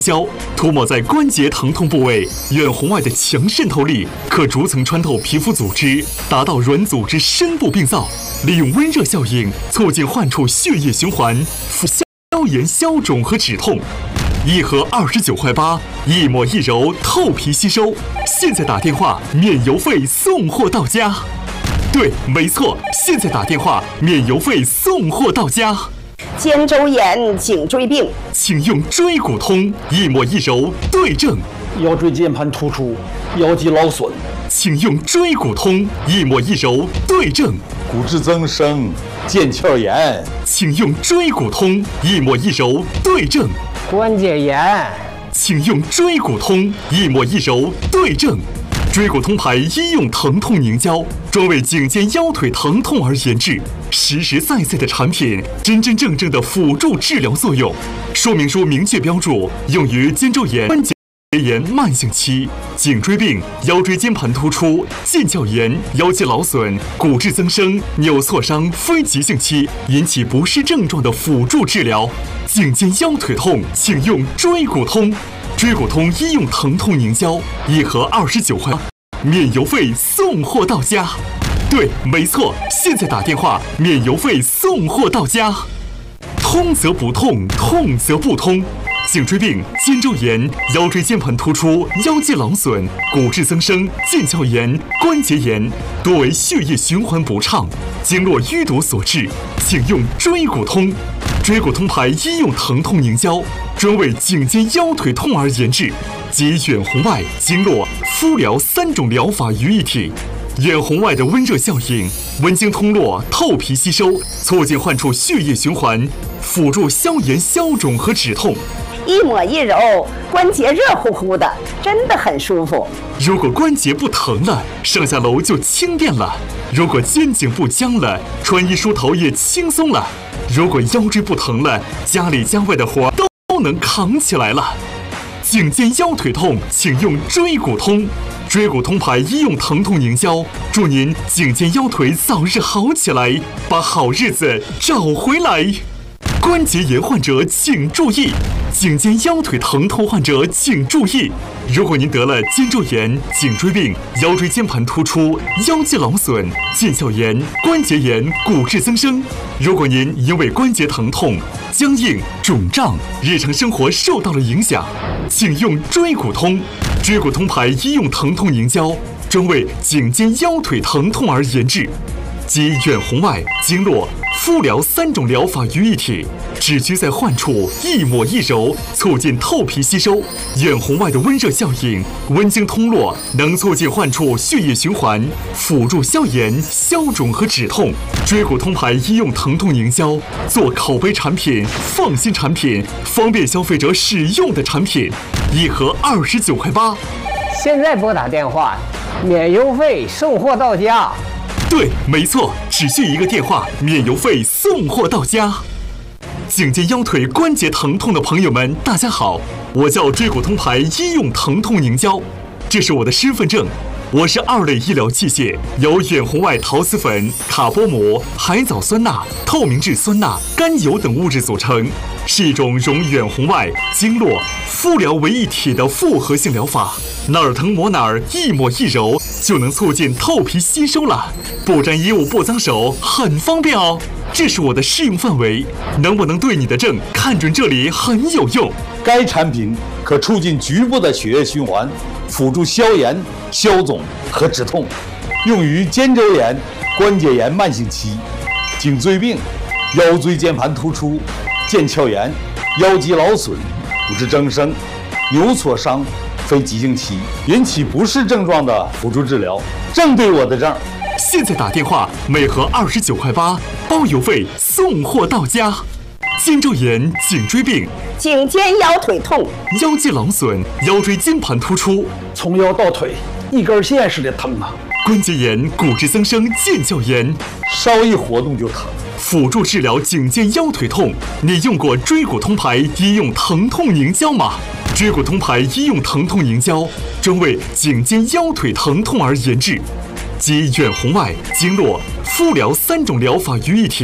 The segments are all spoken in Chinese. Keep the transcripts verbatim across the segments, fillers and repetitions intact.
胶涂抹在关节疼痛部位，远红外的强渗透力可逐层穿透皮肤组织，达到软组织深部病灶，利用温热效应促进患处血液循环，消炎消肿和止痛。一盒二十九块八，一抹一柔，透皮吸收。现在打电话免邮费送货到家。对，没错，现在打电话免邮费送货到家。 肩周炎、颈椎病， 请用椎骨通，一抹一柔对症。 腰椎间盘突出、腰肌劳损， 请用椎骨通，一抹一柔对症。 骨质增生、腱鞘炎， 请用椎骨通，一抹一柔对症。 关节炎， 请用椎骨通，一抹一柔对症。椎骨通牌医用疼痛凝胶，专为颈肩腰腿疼痛而研制，实实在在的产品，真真正正的辅助治疗作用。说明书明确标注，用于肩周炎、关节炎慢性期、颈椎病、腰椎间盘突出、腱鞘炎、腰肌劳损、骨质增生、扭挫伤非急性期引起不适症状的辅助治疗。颈肩腰腿痛，请用椎骨通。椎骨通医用疼痛凝胶，一盒二十九块，免邮费送货到家。对，没错，现在打电话免邮费送货到家。通则不痛，痛则不通。颈椎病、肩周炎、腰椎间盘突出、腰肌劳损、骨质增生、腱鞘炎、关节炎，多为血液循环不畅、经络淤堵所致，请用椎骨通。椎骨通牌医用疼痛凝胶，专为颈肩腰腿痛而研制，集远红外、经络、敷疗三种疗法于一体。远红外的温热效应，温经通络，透皮吸收，促进患处血液循环，辅助消炎消肿和止痛。 一抹一柔，关节热乎乎的，真的很舒服。 如果关节不疼了，上下楼就轻便了；如果肩颈不僵了，穿衣梳头也轻松了；如果腰椎不疼了，家里家外的活都都能扛起来了。颈肩腰腿痛，请用椎骨通。椎骨通牌医用疼痛凝胶，祝您颈肩腰腿早日好起来，把好日子找回来。关节炎患者请注意，颈肩腰腿疼痛患者请注意。如果您得了肩周炎、颈椎病、腰椎间盘突出、腰肌劳损、腱鞘炎、关节炎、骨质增生，如果您因为关节疼痛、僵硬、肿胀，日常生活受到了影响，请用椎骨通。椎骨通牌医用疼痛凝胶，专为颈肩腰腿疼痛而研制，集远红外、经络、敷疗三种疗法于一体，只需在患处一抹一柔，促进透皮吸收。远红外的温热效应，温经通络，能促进患处血液循环，辅助消炎、消肿和止痛。椎骨通牌医用疼痛凝胶，做口碑产品、放心产品、方便消费者使用的产品，一盒二十九块八。 现在拨打电话，免邮费送货到家。 对，没错，只需一个电话，免邮费送货到家。颈肩腰腿关节疼痛的朋友们，大家好，我叫椎骨通牌医用疼痛凝胶，这是我的身份证。我是二类医疗器械，由远红外陶瓷粉、卡波膜、海藻酸钠、透明质酸钠、甘油等物质组成，是一种融远红外、经络、敷疗为一体的复合性疗法。哪儿疼抹哪儿，一抹一柔就能促进透皮吸收了，不沾衣物不脏手，很方便哦。这是我的适用范围，能不能对你的症看准这里很有用。 该产品可促进局部的血液循环，辅助消炎、消肿和止痛，用于肩周炎、关节炎慢性期、颈椎病、腰椎间盘突出、腱鞘炎、腰肌劳损、骨质增生、扭挫伤非急性期引起不适症状的辅助治疗，正对我的症。 现在打电话，每盒二十九块八，包邮费送货到家。肩周炎、颈椎病、 颈肩腰腿痛、 腰肌劳损、腰椎间盘突出， 从腰到腿一根线似的疼啊！ 关节炎、骨质增生、腱鞘炎， 稍一活动就疼。 辅助治疗颈肩腰腿痛，你用过椎骨通牌医用疼痛凝胶吗？椎骨通牌医用疼痛凝胶，专为颈肩腰腿疼痛而研制，集远红外、经络、敷疗三种疗法于一体，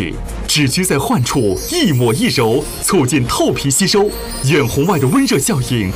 只需在患处一抹一揉，促进透皮吸收，眼红外的温热效应